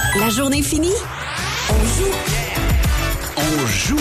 La journée finie, on joue. On joue.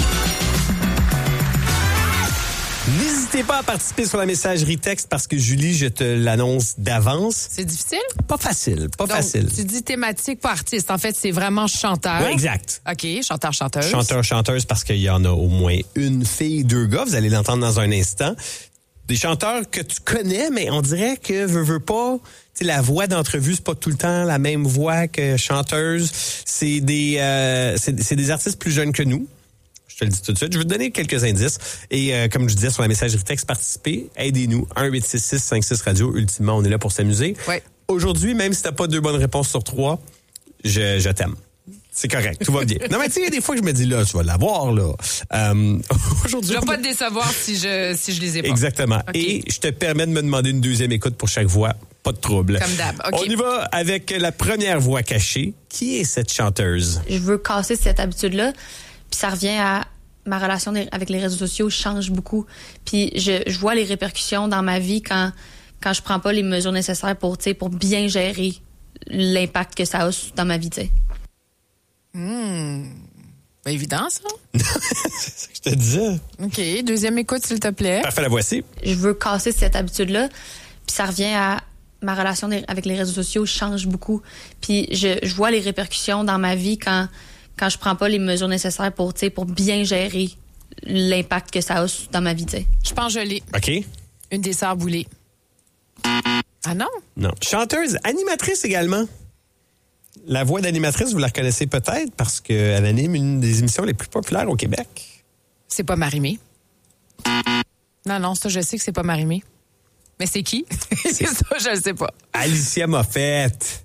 N'hésitez pas à participer sur la messagerie texte parce que Julie, je te l'annonce d'avance. C'est difficile? Pas facile, pas Donc, facile. Tu dis thématique, pas artiste. En fait, c'est vraiment chanteur. Oui, exact. OK, chanteur-chanteuse. Chanteur-chanteuse parce qu'il y en a au moins une fille, deux gars. Vous allez l'entendre dans un instant. Des chanteurs que tu connais, mais on dirait que veux pas. Tu sais, la voix d'entrevue, c'est pas tout le temps la même voix que chanteuse. C'est des artistes plus jeunes que nous. Je te le dis tout de suite. Je vais te donner quelques indices. Et comme je disais sur la messagerie texte, participez. Aidez-nous. 1-866-56-radio. Ultimement, on est là pour s'amuser. Ouais. Aujourd'hui, même si t'as pas 2 bonnes réponses sur 3, je t'aime. C'est correct, tout va bien. Non, mais tu sais, il y a des fois que je me dis, là, tu vas l'avoir, là. Aujourd'hui. Je vais pas te décevoir si je les ai pas. Exactement. Okay. Et je te permets de me demander une deuxième écoute pour chaque voix. Pas de trouble. Comme d'hab. OK. On y va avec la première voix cachée. Qui est cette chanteuse? Je veux casser cette habitude-là. Puis ça revient à ma relation avec les réseaux sociaux change beaucoup. Puis je vois les répercussions dans ma vie quand je prends pas les mesures nécessaires pour bien gérer l'impact que ça a dans ma vie, tu sais. Pas évident, ça. C'est ce que je te disais. OK. Deuxième écoute, s'il te plaît. Parfait, la voici. Je veux casser cette habitude-là. Puis ça revient à ma relation avec les réseaux sociaux change beaucoup. Puis je vois les répercussions dans ma vie quand je prends pas les mesures nécessaires pour bien gérer l'impact que ça a dans ma vie, tu sais. Je pense que je l'ai. OK. Une des sœurs Boulay. Ah non? Non. Chanteuse, animatrice également. La voix d'animatrice, vous la reconnaissez peut-être parce qu'elle anime une des émissions les plus populaires au Québec. C'est pas Marie-Mé. Non, ça, je sais que c'est pas Marie-Mé. Mais c'est qui? C'est ça, je le sais pas. Alicia Moffett.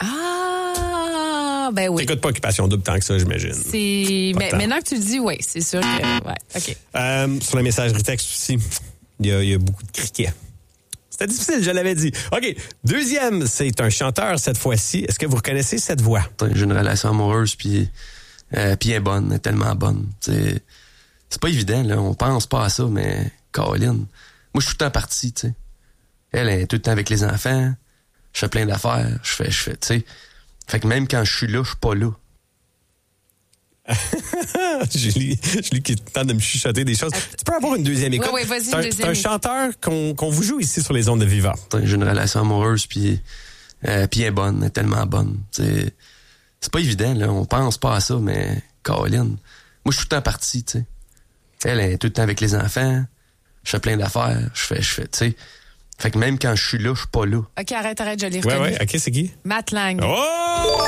Ah, ben oui. T'écoutes pas Occupation Double tant que ça, j'imagine. Mais maintenant que tu le dis, oui, c'est sûr que... Ouais, OK. Sur la messagerie texte aussi, il y a beaucoup de criquets. C'était difficile, je l'avais dit. OK, deuxième, c'est un chanteur cette fois-ci. Est-ce que vous reconnaissez cette voix? J'ai une relation amoureuse, puis elle est bonne, elle est tellement bonne. C'est pas évident, là. On pense pas à ça, mais Caroline, moi, je suis tout le temps parti, tu sais. Elle est tout le temps avec les enfants. Je fais plein d'affaires. Je fais, tu sais. Fait que même quand je suis là, je suis pas là. Julie qui tente de me chuchoter des choses. Tu peux avoir une deuxième écoute. Oui, vas-y, c'est un chanteur qu'on vous joue ici sur les ondes de Viva. J'ai une relation amoureuse, puis elle est bonne, elle est tellement bonne. C'est pas évident, là. On pense pas à ça, mais Caroline, moi, je suis tout le temps parti, tu sais. Elle est tout le temps avec les enfants. Je fais plein d'affaires. Je fais, tu sais. Fait que même quand je suis là, je suis pas là. OK, arrête, je l'ai reconnu. Ouais, OK, c'est qui? Matt Lang. Oh!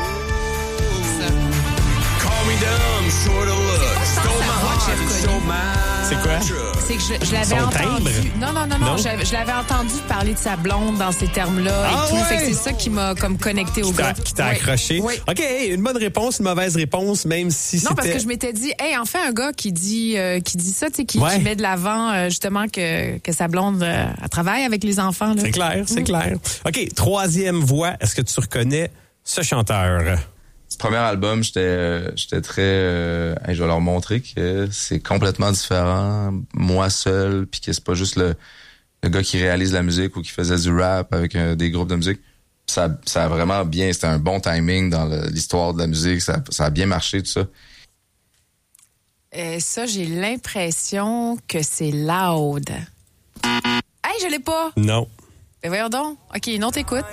C'est quoi? C'est que je l'avais Son entendu. timbre? Non. Je l'avais entendu parler de sa blonde dans ces termes-là et tout. Ouais? Fait que c'est ça qui m'a comme connecté au gars. Qui t'a Oui. accroché? Oui. OK, une bonne réponse, une mauvaise réponse, même si Non, c'était... parce que je m'étais dit, enfin un gars qui dit ça, tu sais, qui met de l'avant justement que sa blonde elle travaille avec les enfants. Là. C'est clair, c'est clair. OK, troisième voix, est-ce que tu reconnais ce chanteur? Ce premier album, j'étais très... je vais leur montrer que c'est complètement différent, moi seul, puis que c'est pas juste le gars qui réalise la musique ou qui faisait du rap avec des groupes de musique. Ça a vraiment bien... C'était un bon timing dans l'histoire de la musique. Ça a bien marché, tout ça. Ça, j'ai l'impression que c'est Loud. Hey, je l'ai pas. Non. Ben voyons donc. OK, non, t'écoutes.